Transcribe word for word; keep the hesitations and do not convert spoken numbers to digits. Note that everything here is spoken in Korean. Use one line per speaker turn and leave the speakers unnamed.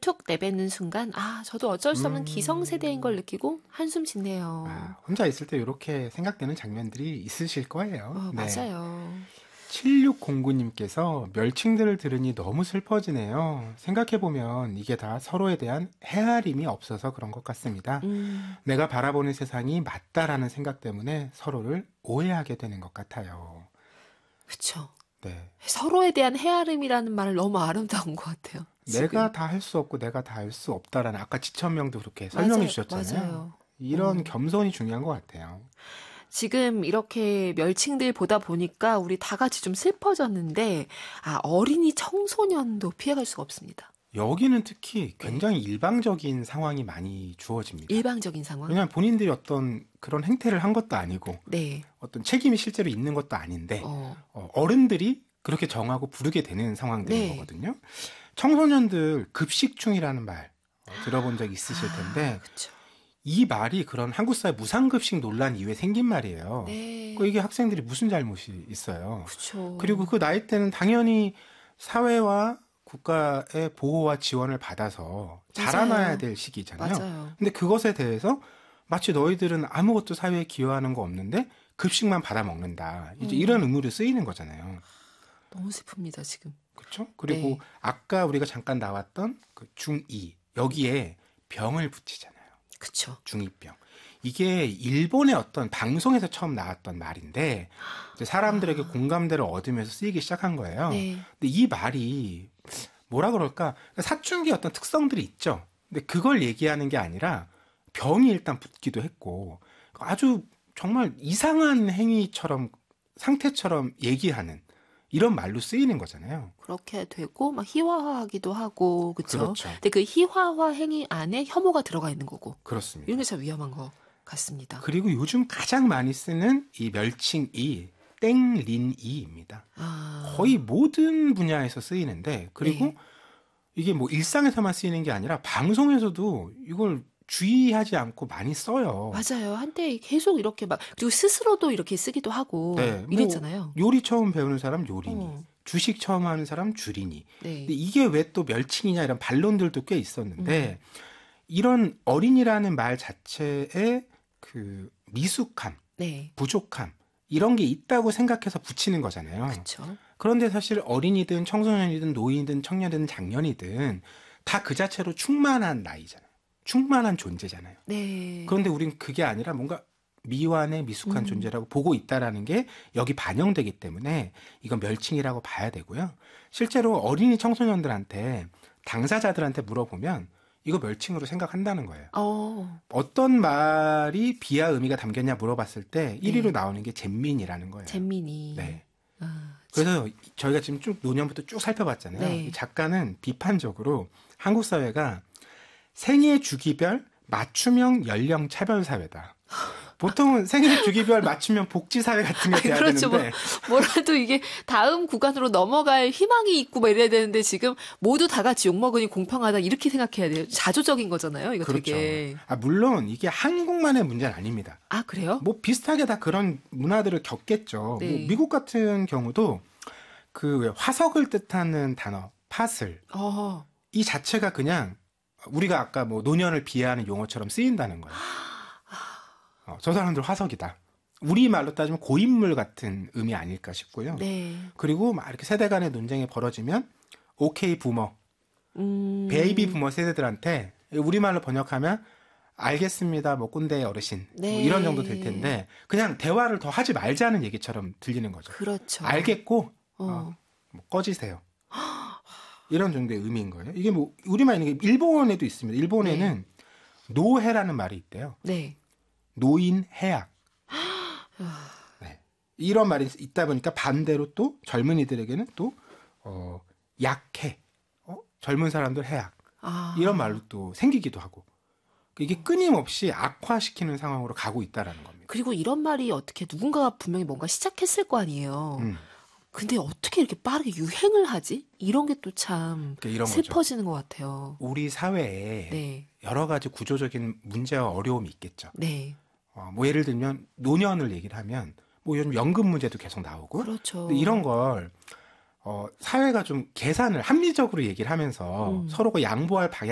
툭 내뱉는 순간 아 저도 어쩔 수 없는
음.
기성세대인 걸 느끼고 한숨 짓네요.
아, 혼자 있을 때 이렇게 생각되는 장면들이 있으실 거예요.
어,
네.
맞아요.
칠육공구님께서 멸칭들을 들으니 너무 슬퍼지네요. 생각해보면 이게 다 서로에 대한 헤아림이 없어서 그런 것 같습니다.
음,
내가 바라보는 세상이 맞다라는 생각 때문에 서로를 오해하게 되는 것 같아요.
그쵸.
네.
서로에 대한 헤아림이라는 말을 너무 아름다운 것 같아요. 지금.
내가 다 할 수 없고 내가 다 할 수 없다라는 아까 지천명도 그렇게 설명해
맞아요,
주셨잖아요.
맞아요.
이런
어.
겸손이 중요한 것 같아요.
지금 이렇게 멸칭들 보다 보니까 우리 다 같이 좀 슬퍼졌는데 아 어린이 청소년도 피해갈 수가 없습니다.
여기는 특히 굉장히 일방적인 상황이 많이 주어집니다.
일방적인 상황.
왜냐하면 본인들이 어떤 그런 행태를 한 것도 아니고
네.
어떤 책임이 실제로 있는 것도 아닌데
어.
어, 어른들이 그렇게 정하고 부르게 되는 상황들인
네.
거거든요. 청소년들 급식충이라는 말 어, 들어본 적 있으실 텐데
아, 그쵸.
이 말이 그런 한국 사회 무상급식 논란 이후에 생긴 말이에요.
네.
그 이게 학생들이 무슨 잘못이 있어요.
그쵸.
그리고 그 나이 때는 당연히 사회와 국가의 보호와 지원을 받아서 자라나야
맞아요.
될 시기잖아요.
맞아요.
근데 그것에 대해서 마치 너희들은 아무것도 사회에 기여하는 거 없는데 급식만 받아 먹는다. 이제
음.
이런 의무를 쓰이는 거잖아요.
너무 슬픕니다, 지금.
그렇죠? 그리고
네.
아까 우리가 잠깐 나왔던 그 중이 여기에 병을 붙이잖아요.
그쵸.
중이병. 이게 일본의 어떤 방송에서 처음 나왔던 말인데 이제 사람들에게
아.
공감대를 얻으면서 쓰이기 시작한 거예요.
네.
근데 이 말이 뭐라 그럴까? 사춘기의 어떤 특성들이 있죠. 근데 그걸 얘기하는 게 아니라 병이 일단 붙기도 했고 아주 정말 이상한 행위처럼 상태처럼 얘기하는 이런 말로 쓰이는 거잖아요.
그렇게 되고 막 희화화하기도 하고 그쵸?
그렇죠.
근데 그 희화화 행위 안에 혐오가 들어가 있는 거고
그렇습니다.
이런 게 참 위험한 것 같습니다.
그리고 요즘 가장 많이 쓰는 이 멸칭이 땡린이입니다.
아.
거의 모든 분야에서 쓰이는데 그리고
네.
이게 뭐 일상에서만 쓰이는 게 아니라 방송에서도 이걸 주의하지 않고 많이 써요.
맞아요. 한때 계속 이렇게 막 그리고 스스로도 이렇게 쓰기도 하고
네, 뭐
이랬잖아요.
요리 처음 배우는 사람 요리니,
어.
주식 처음 하는 사람 주리니.
네.
근데 이게 왜 또 멸칭이냐 이런 반론들도 꽤
음.
있었는데 이런 어린이라는 말 자체에 그 미숙함,
네.
부족함 이런 게 있다고 생각해서 붙이는 거잖아요.
그렇죠.
그런데 사실 어린이든 청소년이든 노인이든 청년이든 장년이든 다 그 자체로 충만한 나이잖아요. 충만한 존재잖아요.
네.
그런데 우린 그게 아니라 뭔가 미완의 미숙한
음.
존재라고 보고 있다라는 게 여기 반영되기 때문에 이건 멸칭이라고 봐야 되고요. 실제로 어린이 청소년들한테 당사자들한테 물어보면 이거 멸칭으로 생각한다는 거예요.
어.
어떤 말이 비하 의미가 담겼냐 물어봤을 때 일 위로
네.
나오는 게 잼민이라는 거예요.
잼민이.
네.
아,
그래서 저희가 지금 쭉 노년부터 쭉 살펴봤잖아요.
네.
이 작가는 비판적으로 한국 사회가 생애 주기별 맞춤형 연령 차별 사회다. 보통은 생애 주기별 맞춤형 복지 사회 같은 게 돼야
그렇죠.
되는데
뭐, 뭐라도 이게 다음 구간으로 넘어갈 희망이 있고 막 이래야 되는데 지금 모두 다 같이 욕먹으니 공평하다 이렇게 생각해야 돼요. 자조적인 거잖아요. 이거
그렇죠.
되게.
아, 물론 이게 한국만의 문제는 아닙니다.
아 그래요?
뭐 비슷하게 다 그런 문화들을 겪겠죠.
네.
뭐 미국 같은 경우도 그 왜 화석을 뜻하는 단어 파슬
어.
이 자체가 그냥 우리가 아까 뭐 노년을 비하하는 용어처럼 쓰인다는 거예요. 어, 저 사람들 화석이다. 우리 말로 따지면 고인물 같은 의미 아닐까 싶고요.
네.
그리고 막 이렇게 세대 간의 논쟁이 벌어지면 오케이 부머,
음.
베이비 부머 세대들한테 우리말로 번역하면 알겠습니다, 뭐 꼰대 어르신
네.
뭐 이런 정도 될 텐데 그냥 대화를 더 하지 말자는 얘기처럼 들리는 거죠.
그렇죠.
알겠고
어.
어, 뭐 꺼지세요. 이런 정도의 의미인 거예요. 이게 뭐 우리말 있는 게 일본에도 있습니다. 일본에는 노해라는 말이 있대요.
네.
노인 해약. 네. 이런 말이 있다 보니까 반대로 또 젊은이들에게는 또 어, 약해. 어? 젊은 사람들 해약.
아.
이런 말로 또 생기기도 하고. 이게 끊임없이 악화시키는 상황으로 가고 있다라는 겁니다.
그리고 이런 말이 어떻게 누군가가 분명히 뭔가 시작했을 거 아니에요.
음.
근데 어떻게 이렇게 빠르게 유행을 하지? 이런 게 또 참
그러니까 이런
슬퍼지는 것 같아요.
우리 사회에
네.
여러 가지 구조적인 문제와 어려움이 있겠죠.
네.
어, 뭐 예를 들면 노년을 얘기를 하면 뭐 요즘 연금 문제도 계속 나오고
그렇죠.
근데 이런 걸 어, 사회가 좀 계산을 합리적으로 얘기를 하면서
음.
서로가 양보할 방향